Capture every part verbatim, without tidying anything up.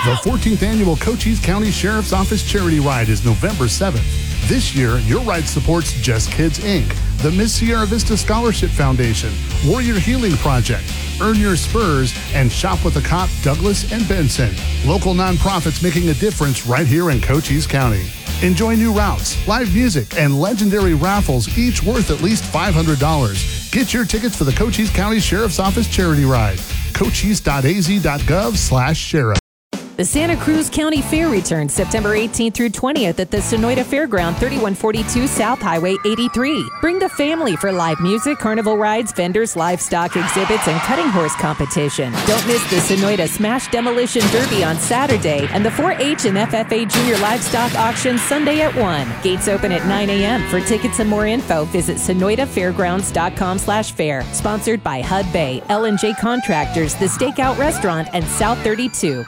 The fourteenth Annual Cochise County Sheriff's Office Charity Ride is November seventh. This year, your ride supports Just Kids, Incorporated, the Miss Sierra Vista Scholarship Foundation, Warrior Healing Project, Earn Your Spurs, and Shop with a Cop Douglas and Benson. Local nonprofits making a difference right here in Cochise County. Enjoy new routes, live music, and legendary raffles, each worth at least five hundred dollars. Get your tickets for the Cochise County Sheriff's Office Charity Ride. cochise.az.gov slash sheriff. The Santa Cruz County Fair returns September eighteenth through twentieth at the Sonoita Fairground, thirty-one forty-two South Highway eighty-three. Bring the family for live music, carnival rides, vendors, livestock exhibits, and cutting horse competition. Don't miss the Sonoita Smash Demolition Derby on Saturday and the four H and F F A Junior Livestock Auction Sunday at one. Gates open at nine a.m. For tickets and more info, visit sonoita fairgrounds dot com slash fair. Sponsored by H U D Bay, L and J Contractors, The Stakeout Restaurant, and South thirty-two.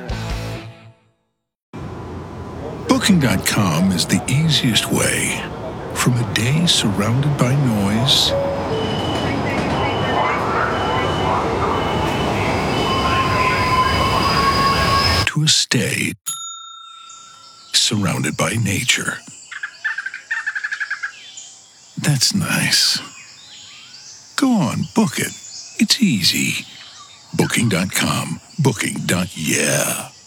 Booking dot com is the easiest way. From a day surrounded by noise to a stay surrounded by nature. That's nice. Go on, book it. It's easy. Booking dot com. Booking. Yeah.